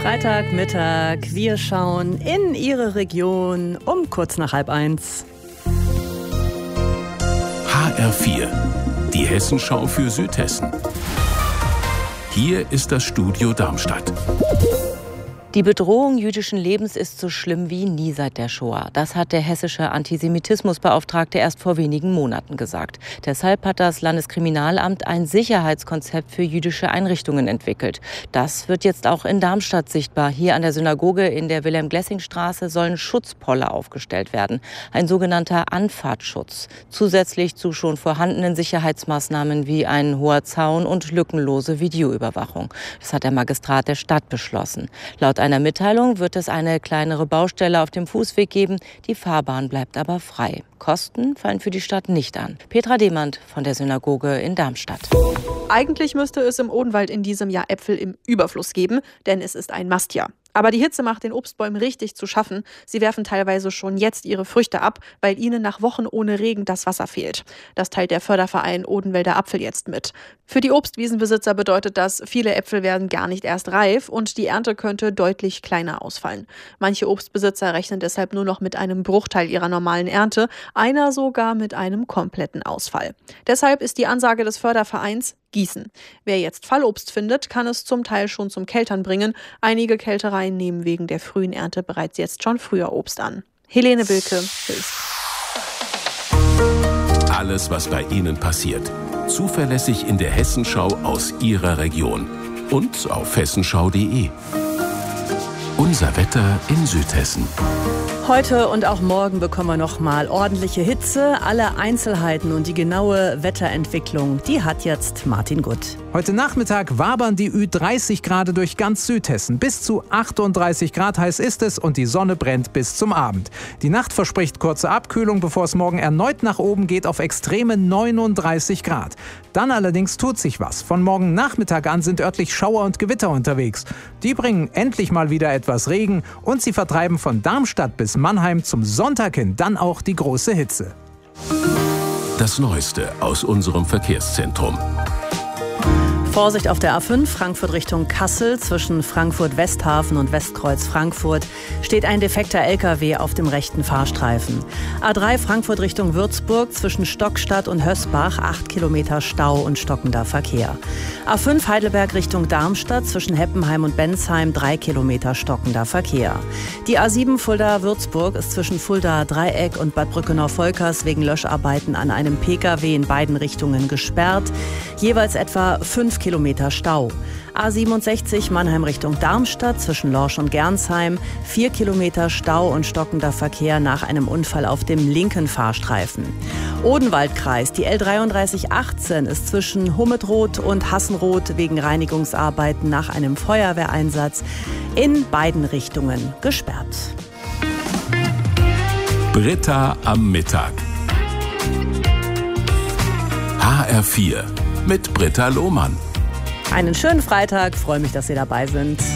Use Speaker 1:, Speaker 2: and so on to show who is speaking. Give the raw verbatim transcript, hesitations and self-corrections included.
Speaker 1: Freitagmittag, wir schauen in Ihre Region um kurz nach halb eins.
Speaker 2: H R vier, die Hessenschau für Südhessen. Hier ist das Studio Darmstadt.
Speaker 1: Die Bedrohung jüdischen Lebens ist so schlimm wie nie seit der Shoah. Das hat der hessische Antisemitismusbeauftragte erst vor wenigen Monaten gesagt. Deshalb hat das Landeskriminalamt ein Sicherheitskonzept für jüdische Einrichtungen entwickelt. Das wird jetzt auch in Darmstadt sichtbar. Hier an der Synagoge in der Wilhelm-Glessing-Straße sollen Schutzpoller aufgestellt werden. Ein sogenannter Anfahrtschutz. Zusätzlich zu schon vorhandenen Sicherheitsmaßnahmen wie ein hoher Zaun und lückenlose Videoüberwachung. Das hat der Magistrat der Stadt beschlossen. Laut einer Mitteilung wird es eine kleinere Baustelle auf dem Fußweg geben. Die Fahrbahn bleibt aber frei. Kosten fallen für die Stadt nicht an. Petra Demand von der Synagoge in Darmstadt.
Speaker 3: Eigentlich müsste es im Odenwald in diesem Jahr Äpfel im Überfluss geben, denn es ist ein Mastjahr. Aber die Hitze macht den Obstbäumen richtig zu schaffen. Sie werfen teilweise schon jetzt ihre Früchte ab, weil ihnen nach Wochen ohne Regen das Wasser fehlt. Das teilt der Förderverein Odenwälder Apfel jetzt mit. Für die Obstwiesenbesitzer bedeutet das, viele Äpfel werden gar nicht erst reif und die Ernte könnte deutlich kleiner ausfallen. Manche Obstbesitzer rechnen deshalb nur noch mit einem Bruchteil ihrer normalen Ernte, einer sogar mit einem kompletten Ausfall. Deshalb ist die Ansage des Fördervereins: Gießen. Wer jetzt Fallobst findet, kann es zum Teil schon zum Keltern bringen. Einige Kältereien nehmen wegen der frühen Ernte bereits jetzt schon früher Obst an. Helene Wilke, Hilst.
Speaker 2: Alles, was bei Ihnen passiert. Zuverlässig in der Hessenschau aus Ihrer Region. Und auf hessenschau punkt de. Unser Wetter in Südhessen.
Speaker 1: Heute und auch morgen bekommen wir noch mal ordentliche Hitze. Alle Einzelheiten und die genaue Wetterentwicklung, die hat jetzt Martin Gutt.
Speaker 4: Heute Nachmittag wabern die Ü dreißig Grad durch ganz Südhessen. Bis zu achtunddreißig Grad heiß ist es und die Sonne brennt bis zum Abend. Die Nacht verspricht kurze Abkühlung, bevor es morgen erneut nach oben geht auf extreme neununddreißig Grad. Dann allerdings tut sich was. Von morgen Nachmittag an sind örtlich Schauer und Gewitter unterwegs. Die bringen endlich mal wieder etwas Regen und sie vertreiben von Darmstadt bis Mannheim zum Sonntag hin dann auch die große Hitze.
Speaker 2: Das Neueste aus unserem Verkehrszentrum.
Speaker 1: Vorsicht auf der A fünf, Frankfurt Richtung Kassel. Zwischen Frankfurt-Westhafen und Westkreuz Frankfurt steht ein defekter L K W auf dem rechten Fahrstreifen. A drei Frankfurt Richtung Würzburg, zwischen Stockstadt und Hösbach, acht Kilometer Stau und stockender Verkehr. A fünf Heidelberg Richtung Darmstadt, zwischen Heppenheim und Bensheim, drei Kilometer stockender Verkehr. Die A sieben Fulda-Würzburg ist zwischen Fulda-Dreieck und Bad Brückenau-Volkers wegen Löscharbeiten an einem P K W in beiden Richtungen gesperrt. Jeweils etwa fünf Kilometer Stau. A siebenundsechzig Mannheim Richtung Darmstadt, zwischen Lorsch und Gernsheim, vier Kilometer Stau und stockender Verkehr nach einem Unfall auf dem linken Fahrstreifen. Odenwaldkreis, die L dreiunddreißig achtzehn ist zwischen Hummetroth und Hassenroth wegen Reinigungsarbeiten nach einem Feuerwehreinsatz in beiden Richtungen gesperrt.
Speaker 2: Britta am Mittag. H R vier mit Britta Lohmann.
Speaker 1: Einen schönen Freitag, freue mich, dass Sie dabei sind.